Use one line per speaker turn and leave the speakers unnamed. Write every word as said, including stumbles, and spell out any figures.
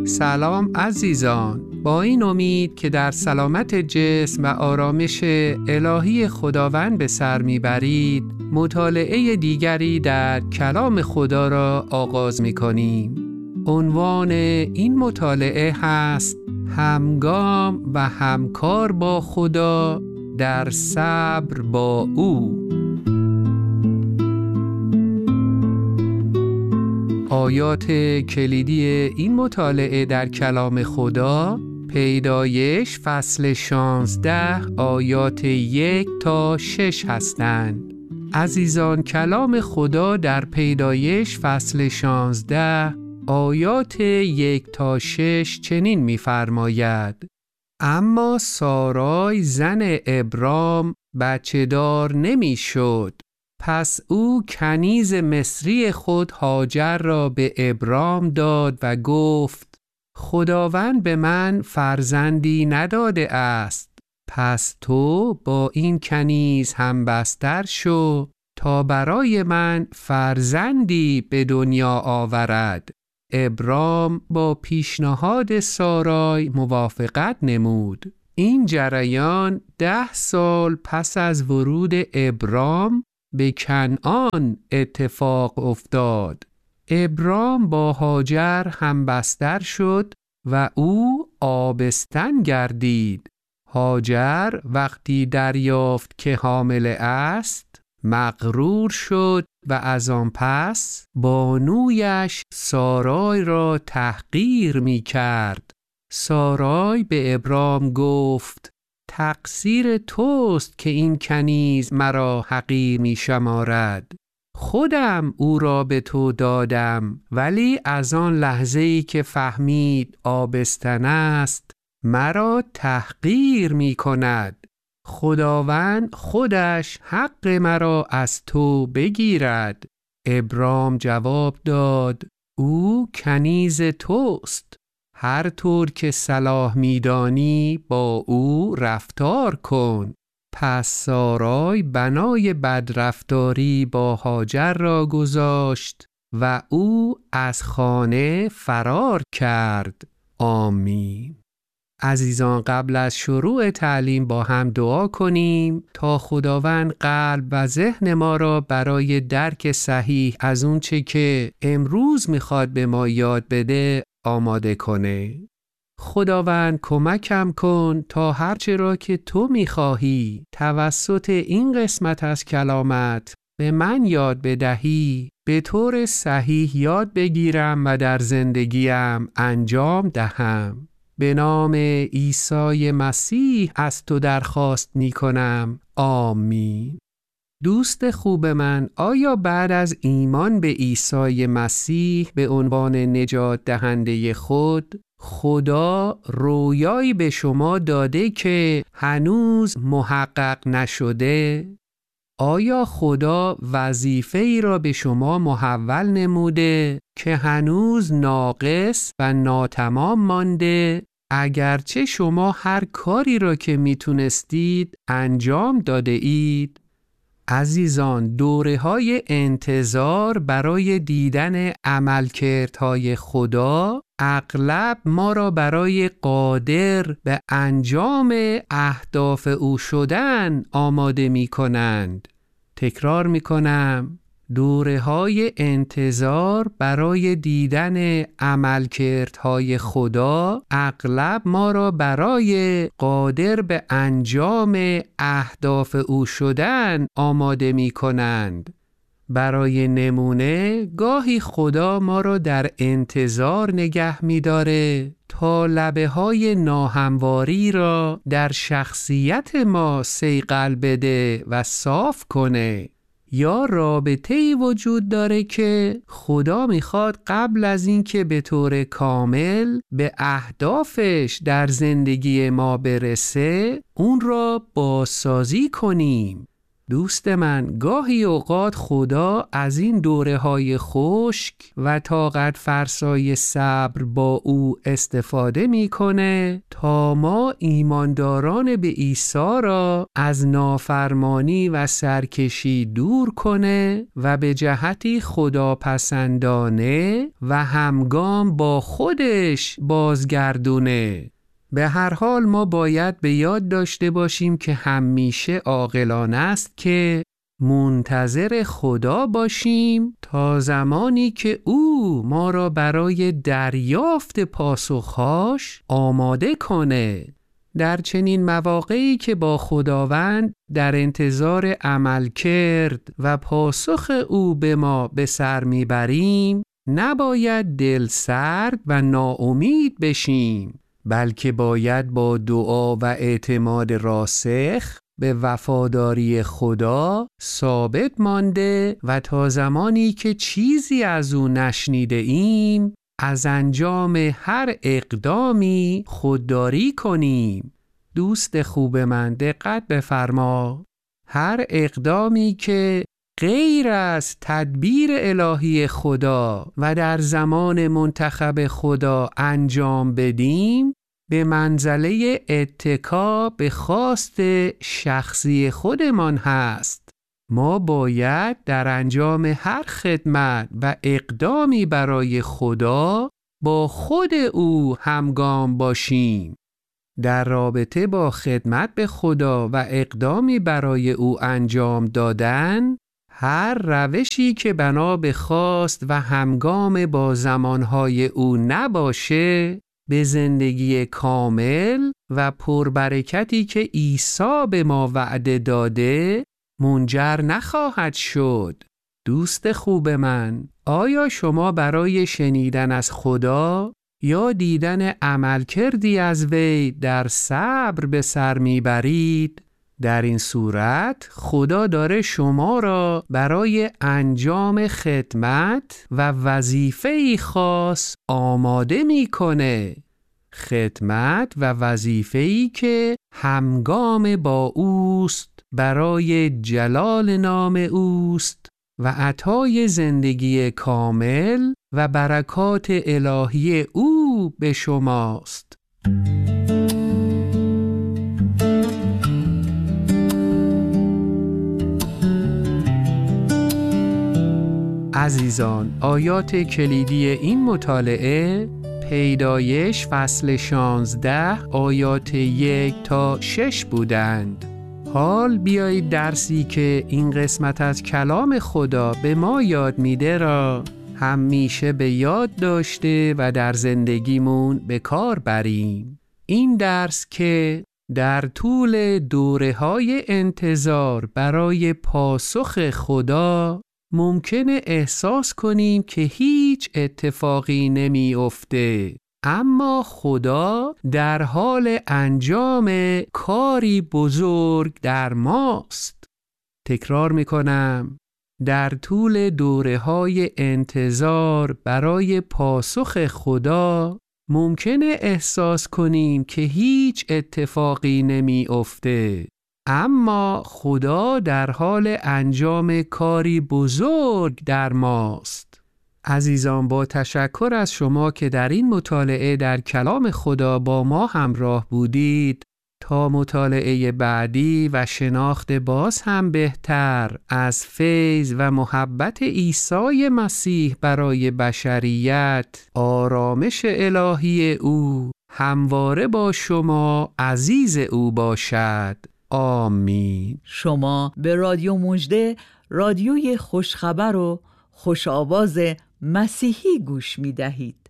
سلام عزیزان، با این امید که در سلامت جسم و آرامش الهی خداوند به سر میبرید، مطالعه دیگری در کلام خدا را آغاز میکنیم. عنوان این مطالعه هست همگام و همکار با خدا در صبر با او. آیات کلیدی این مطالعه در کلام خدا پیدایش فصل شانزده آیات یک تا شش هستند. عزیزان، کلام خدا در پیدایش فصل شانزده آیات یک تا شش چنین می‌فرماید: اما سارای زن ابرام بچه دار نمی شد. پس او کنیز مصری خود هاجر را به ابرام داد و گفت: خداوند به من فرزندی نداده است، پس تو با این کنیز همبستر شو تا برای من فرزندی به دنیا آورد. ابرام با پیشنهاد سارای موافقت نمود. این جریان ده سال پس از ورود ابرام به کنعان اتفاق افتاد. ابرام با هاجر همبستر شد و او آبستن گردید. هاجر وقتی دریافت که حامل است مغرور شد و از آن پس بانویش سارای را تحقیر می کرد. سارای به ابرام گفت: تقصیر توست که این کنیز مرا حقیر می شمارد. خودم او را به تو دادم، ولی از آن لحظه‌ای که فهمید آبستن است مرا تحقیر می کند. خداوند خودش حق مرا از تو بگیرد. ابرام جواب داد: او کنیز توست، هر طور که صلاح می‌دانی با او رفتار کن. پس سارای بنای بدرفتاری با هاجر را گذاشت و او از خانه فرار کرد. آمین. عزیزان، قبل از شروع تعلیم با هم دعا کنیم تا خداوند قلب و ذهن ما را برای درک صحیح از اون چه که امروز میخواد به ما یاد بده آماده کنه. خداوند کمکم کن تا هرچه را که تو میخواهی توسط این قسمت از کلامت به من یاد بدهی به طور صحیح یاد بگیرم و در زندگیم انجام دهم. به نام عیسی مسیح از تو درخواست می کنم. آمین. دوست خوب من، آیا بعد از ایمان به عیسی مسیح به عنوان نجات دهنده خود، خدا رویایی به شما داده که هنوز محقق نشده؟ آیا خدا وظیفه‌ای را به شما محول نموده که هنوز ناقص و ناتمام مانده، اگرچه شما هر کاری را که میتونستید انجام داده اید؟ عزیزان، دوره‌های انتظار برای دیدن عملکردهای خدا اغلب ما را برای قادر به انجام اهداف او شدن آماده می کنند. تکرار می کنم، دوره‌های انتظار برای دیدن عملکردهای خدا اغلب ما را برای قادر به انجام اهداف او شدن آماده می کنند. برای نمونه، گاهی خدا ما را در انتظار نگه می داره تا لبه های ناهمواری را در شخصیت ما صیقل بده و صاف کنه. یا رابطه‌ای وجود داره که خدا میخواد قبل از اینکه به طور کامل به اهدافش در زندگی ما برسه اون را بازسازی کنیم. دوست من، گاهی اوقات خدا از این دوره‌های خشک و طاقت فرسای صبر با او استفاده می‌کنه تا ما ایمانداران به عیسی را از نافرمانی و سرکشی دور کنه و به جهتی خداپسندانه و همگام با خودش بازگردونه. به هر حال ما باید به یاد داشته باشیم که همیشه عاقلانه است که منتظر خدا باشیم تا زمانی که او ما را برای دریافت پاسخهاش آماده کنه. در چنین مواقعی که با خداوند در انتظار عمل کرد و پاسخ او به ما به سر میبریم، نباید دل سرد و ناامید بشیم، بلکه باید با دعا و اعتماد راسخ به وفاداری خدا ثابت مانده و تا زمانی که چیزی از او نشنیده ایم از انجام هر اقدامی خودداری کنیم. دوست خوب من، دقت بفرما. هر اقدامی که غیر از تدبیر الهی خدا و در زمان منتخب خدا انجام بدیم به منزله اتکا به خواست شخصی خودمان هست. ما باید در انجام هر خدمت و اقدامی برای خدا با خود او همگام باشیم. در رابطه با خدمت به خدا و اقدامی برای او انجام دادن، هر روشی که بنا به خواست و همگام با زمانهای او نباشه، به زندگی کامل و پربرکتی که عیسی به ما وعده داده منجر نخواهد شد. دوست خوب من، آیا شما برای شنیدن از خدا یا دیدن عملکردی از وی در صبر به سر میبرید؟ در این صورت خدا داره شما را برای انجام خدمت و وظیفه‌ای خاص آماده میکنه. خدمت و وظیفه‌ای که همگام با اوست، برای جلال نام اوست و عطای زندگی کامل و برکات الهی او به شماست. عزیزان، آیات کلیدی این مطالعه پیدایش فصل شانزده آیات یک تا شش بودند. حال بیایید درسی که این قسمت از کلام خدا به ما یاد میده را همیشه به یاد داشته و در زندگیمون به کار بریم. این درس که در طول دوره‌های انتظار برای پاسخ خدا ممکنه احساس کنیم که هیچ اتفاقی نمی افته، اما خدا در حال انجام کاری بزرگ در ماست. تکرار میکنم، در طول دوره‌های انتظار برای پاسخ خدا ممکنه احساس کنیم که هیچ اتفاقی نمی افته، اما خدا در حال انجام کاری بزرگ در ماست. عزیزان، با تشکر از شما که در این مطالعه در کلام خدا با ما همراه بودید. تا مطالعه بعدی و شناخت باز هم بهتر از فیض و محبت عیسی مسیح برای بشریت، آرامش الهی او همواره با شما عزیز او باشد. آمین.
شما به رادیو مژده، رادیوی خوشخبر و خوش آواز مسیحی گوش می دهید.